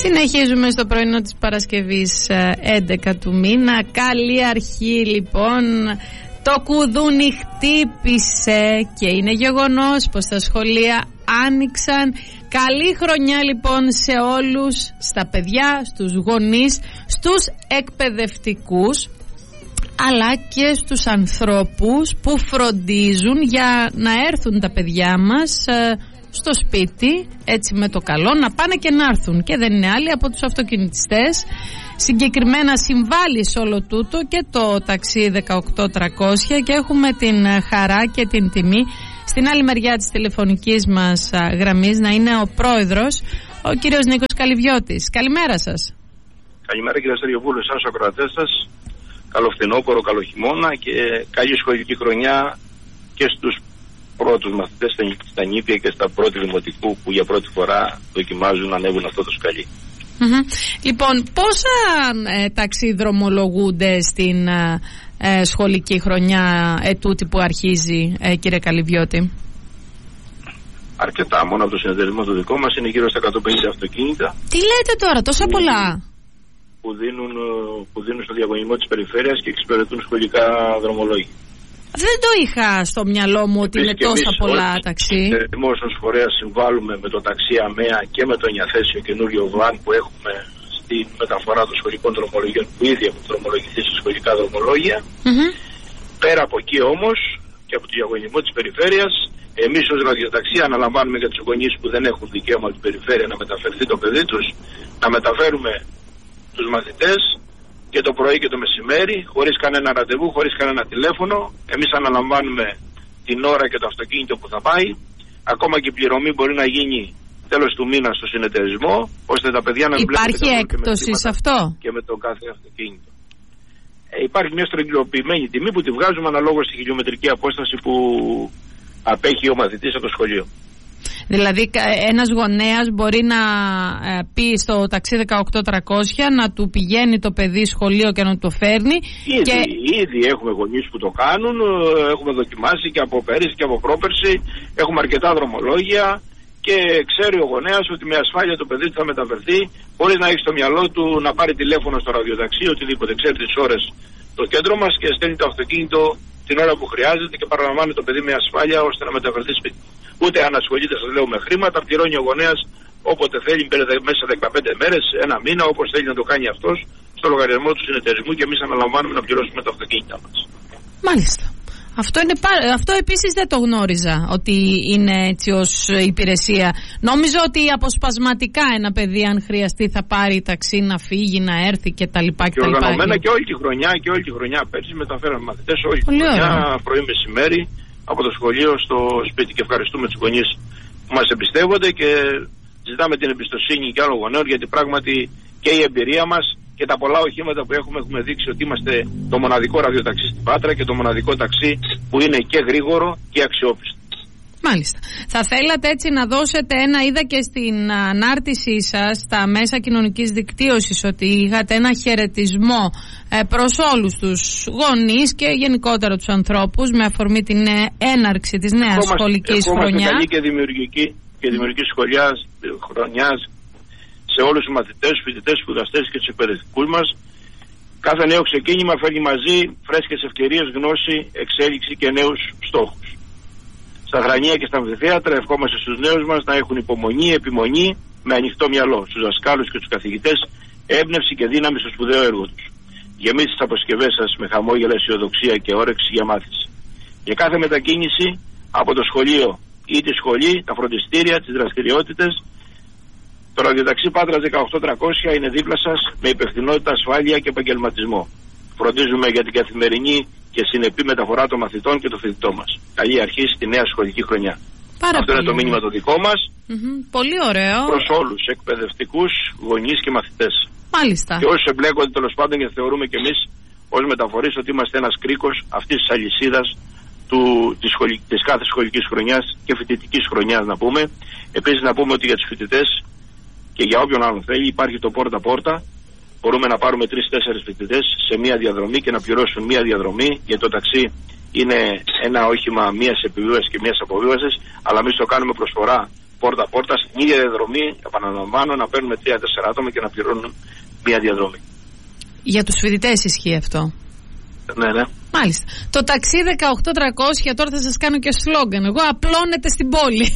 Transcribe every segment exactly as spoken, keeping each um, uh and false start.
Συνεχίζουμε στο πρωινό της Παρασκευής έντεκα του μήνα. Καλή αρχή λοιπόν. Το κουδούνι χτύπησε και είναι γεγονός πως τα σχολεία άνοιξαν. Καλή χρονιά λοιπόν σε όλους, στα παιδιά, στους γονείς, στους εκπαιδευτικούς, αλλά και στους ανθρώπους που φροντίζουν για να έρθουν τα παιδιά μας στο σπίτι, έτσι με το καλό, να πάνε και να έρθουν. Και δεν είναι άλλοι από τους αυτοκινητιστές. Συγκεκριμένα συμβάλλει σε όλο τούτο και το ταξί δεκαοκτώ τριακόσια και έχουμε την χαρά και την τιμή στην άλλη μεριά της τηλεφωνικής μας γραμμής να είναι ο πρόεδρος, ο κύριος Νίκος Καλυβιώτης. Καλημέρα σας. Καλημέρα κύριε Στεριοπούλου, εσάς ο ακροατές σας. Καλό φθινόπωρο, καλό χειμώνα και καλή σχολική χρονιά και στους πρώτους μαθητές στα νήπια και στα πρώτη δημοτικού που για πρώτη φορά δοκιμάζουν να ανέβουν αυτό το σκαλί. Mm-hmm. Λοιπόν, πόσα ε, ταξί δρομολογούνται στην ε, σχολική χρονιά ετούτη που αρχίζει, ε, κύριε Καλυβιώτη? Αρκετά, μόνο από το συνεταιρισμό το δικό μας είναι γύρω στα εκατόν πενήντα αυτοκίνητα. Τι λέτε τώρα, τόσα πολλά? Που δίνουν, που δίνουν στο διαγωνισμό της περιφέρειας και εξυπηρετούν σχολικά δρομολόγια. Δεν το είχα στο μυαλό μου ότι είναι τόσα πολλά ταξί. Εμείς ως φορέας συμβάλλουμε με το ταξί ΑΜΕΑ και με το εννιαθέσιο καινούριο βαν που έχουμε στη μεταφορά των σχολικών δρομολογιών που ήδη έχουν δρομολογηθεί σε σχολικά δρομολόγια. Mm-hmm. Πέρα από εκεί όμως και από το διαγωνισμό της περιφέρειας, εμείς ως ραδιοταξί αναλαμβάνουμε για τους γονείς που δεν έχουν δικαίωμα την περιφέρεια να μεταφερθεί το παιδί τους, να μεταφέρουμε τους μαθητές και το πρωί και το μεσημέρι, χωρίς κανένα ραντεβού, χωρίς κανένα τηλέφωνο. Εμείς αναλαμβάνουμε την ώρα και το αυτοκίνητο που θα πάει. Ακόμα και η πληρωμή μπορεί να γίνει τέλος του μήνα στο συνεταιρισμό, ώστε τα παιδιά να εμπλέκονται. Υπάρχει έκπτωση σε αυτό? Και με το κάθε αυτοκίνητο. Ε, υπάρχει μια στρογγυλοποιημένη τιμή που τη βγάζουμε αναλόγως στη χιλιομετρική απόσταση που απέχει ο μαθητής από το σχολείο. Δηλαδή ένας γονέας μπορεί να ε, πει στο ταξί δεκαοκτώ τριακόσια να του πηγαίνει το παιδί σχολείο και να του το φέρνει. Ήδη, και... ήδη έχουμε γονείς που το κάνουν, έχουμε δοκιμάσει και από πέρυσι και από πρόπερσι, έχουμε αρκετά δρομολόγια και ξέρει ο γονέας ότι με ασφάλεια το παιδί του θα μεταφερθεί, χωρίς να έχει στο μυαλό του να πάρει τηλέφωνο στο ραδιοταξί, οτιδήποτε. Ξέρει τις ώρες το κέντρο μας και στέλνει το αυτοκίνητο την ώρα που χρειάζεται και παραλαμβάνει το παιδί με ασφάλεια ώστε να μεταφερθεί σπίτι. Ούτε αν ασχολείται, σας λέω, με χρήματα, πληρώνει ο γονέας όποτε θέλει, μέσα σε δεκαπέντε μέρες, ένα μήνα, όπως θέλει να το κάνει αυτός, στο λογαριασμό του συνεταιρισμού και εμείς αναλαμβάνουμε να πληρώσουμε τα αυτοκίνητα μας. Μάλιστα. Αυτό, είναι, αυτό επίσης δεν το γνώριζα ότι είναι έτσι ως υπηρεσία. Νόμιζα ότι αποσπασματικά ένα παιδί αν χρειαστεί θα πάρει ταξί να φύγει, να έρθει κτλ. Και, και οργανωμένα και όλη τη χρονιά και όλη τη χρονιά πέρσι μεταφέραμε μαθητές όλη τη χρονιά, πρωί μεσημέρι από το σχολείο στο σπίτι και ευχαριστούμε τους γονείς που μας εμπιστεύονται και ζητάμε την εμπιστοσύνη και άλλων γονέων γιατί πράγματι και η εμπειρία μας και τα πολλά οχήματα που έχουμε έχουμε δείξει ότι είμαστε το μοναδικό ραδιοταξί στην Πάτρα και το μοναδικό ταξί που είναι και γρήγορο και αξιόπιστο. Μάλιστα. Θα θέλατε έτσι να δώσετε ένα, είδα και στην ανάρτησή σας στα μέσα κοινωνικής δικτύωσης ότι είχατε ένα χαιρετισμό ε, προς όλους τους γονείς και γενικότερα τους ανθρώπους με αφορμή την έναρξη της νέας Ευχόμαστε, σχολικής χρονιάς. Καλή και δημιουργική, και δημιουργική σχολιάς, χρονιάς σε όλους τους μαθητές, φοιτητές, σπουδαστές και τους εκπαιδευτικούς μας. Κάθε νέο ξεκίνημα φέρνει μαζί φρέσκες ευκαιρίες, γνώση, εξέλιξη και νέους στόχους. Στα γρανία και στα αμφιθέατρα ευχόμαστε στους νέους μας να έχουν υπομονή, επιμονή, με ανοιχτό μυαλό, στους δασκάλους και τους καθηγητές, έμπνευση και δύναμη στο σπουδαίο έργο τους. Γεμίστε τις αποσκευές σας με χαμόγελα, αισιοδοξία και όρεξη για μάθηση. Για κάθε μετακίνηση από το σχολείο ή τη σχολή, τα φροντιστήρια, τις δραστηριότητες, το ραδιοταξί Πάτρας δεκαοκτώ τριακόσια είναι δίπλα σας με υπευθυνότητα, ασφάλεια και επαγγελματισμό. Φροντίζουμε για την καθημερινή και συνεπή μεταφορά των μαθητών και των φοιτητών μας. Καλή αρχή στη νέα σχολική χρονιά. Πάρα Αυτό είναι το μήνυμα το δικό μας. Mm-hmm. Πολύ ωραίο. Προς όλους, εκπαιδευτικούς, γονείς και μαθητές. Μάλιστα. Και όσους εμπλέκονται τέλος πάντων και θεωρούμε και εμείς ως μεταφορείς ότι είμαστε ένας κρίκος αυτής της αλυσίδας του, της, σχολη, της κάθε σχολικής χρονιάς και φοιτητικής χρονιάς να πούμε. Επίσης να πούμε ότι για τους φοιτητές και για όποιον άλλον θέλει υπάρχει το πόρτα-πόρτα. Μπορούμε να πάρουμε τρεις-τέσσερις φοιτητές σε μία διαδρομή και να πληρώσουν μία διαδρομή, γιατί το ταξί είναι ένα όχημα μίας επιβίβασης και μίας αποβίβασης, αλλά εμείς το κάνουμε προσφορά πόρτα-πόρτα, στην ίδια διαδρομή, επαναλαμβάνω, να παίρνουμε τρία-τέσσερα άτομα και να πληρώνουν μία διαδρομή. Για τους φοιτητές ισχύει αυτό. Ναι, ναι. Μάλιστα. Το ταξί δεκαοκτώ τριακόσια, τώρα θα σας κάνω και σλόγγαν. Εγώ απλώνεται στην πόλη.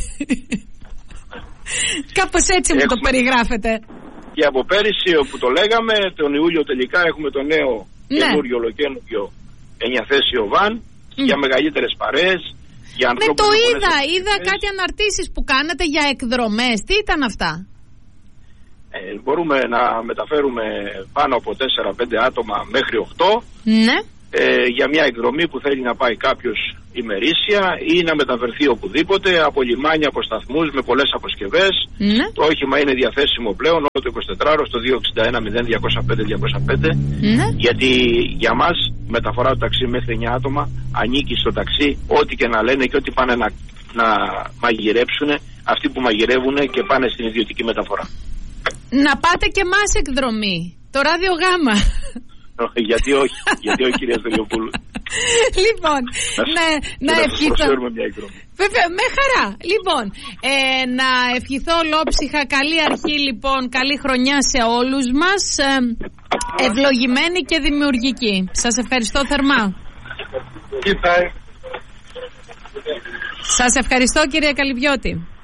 Κάπως έτσι μου το περιγράφετε. Και από πέρυσι όπου το λέγαμε, τον Ιούλιο τελικά έχουμε το νέο ναι. καινούριο ολοκαίνουργιο εννιαθέσιο βαν mm. για μεγαλύτερες παρέες. Για ναι, το είδα. Είδα κάτι αναρτήσεις που κάνατε για εκδρομές. Τι ήταν αυτά? Ε, μπορούμε να μεταφέρουμε πάνω από τέσσερα πέντε άτομα μέχρι οκτώ. Ναι. Ε, για μια εκδρομή που θέλει να πάει κάποιος ημερήσια ή να μεταφερθεί οπουδήποτε, από λιμάνια, από σταθμούς με πολλές αποσκευές. Ναι. Το όχημα είναι διαθέσιμο πλέον όλο το εικοσιτετράωρο στο δύο έξι ένα μηδέν διακόσια πέντε διακόσια πέντε. Ναι. Γιατί για μας μεταφορά του ταξί μέχρι εννιά άτομα ανήκει στο ταξί ό,τι και να λένε και ό,τι πάνε να, να μαγειρέψουν αυτοί που μαγειρεύουν και πάνε στην ιδιωτική μεταφορά. Να πάτε και εμάς εκδρομή, το Ράδιο Γάμα. Γιατί όχι, γιατί όχι κυρία Στελιοπούλου. Λοιπόν, να, να, να ευχηθώ. Βέβαια, με χαρά. Λοιπόν, ε, να ευχηθώ ολόψυχα καλή αρχή, λοιπόν, καλή χρονιά σε όλους μας. Ε, ευλογημένη και δημιουργική. Σας ευχαριστώ θερμά. Σας ευχαριστώ, κυρία Καλυβιώτη.